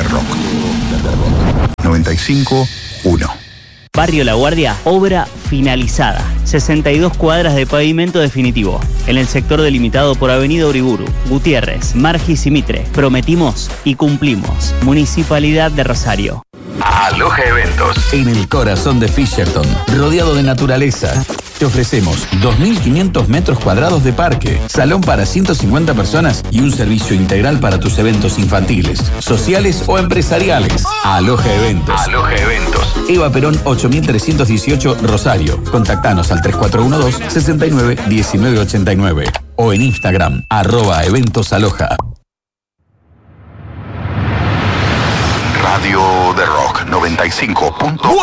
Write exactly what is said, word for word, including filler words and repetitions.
Rock. noventa y cinco uno. Barrio La Guardia, obra finalizada. sesenta y dos cuadras de pavimento definitivo. En el sector delimitado por Avenida Uriburu, Gutiérrez, Margis y Mitre. Prometimos y cumplimos. Municipalidad de Rosario. Aloha Eventos. En el corazón de Fisherton, rodeado de naturaleza. Te ofrecemos dos mil quinientos metros cuadrados de parque, salón para ciento cincuenta personas y un servicio integral para tus eventos infantiles, sociales o empresariales. Aloha Eventos. Aloha Eventos. Eva Perón ocho mil trescientos dieciocho, Rosario. Contactanos al tres cuatro uno dos, seis nueve, uno nueve ocho nueve o en Instagram, arroba Eventos Aloha. Radio de Rock noventa y cinco punto uno.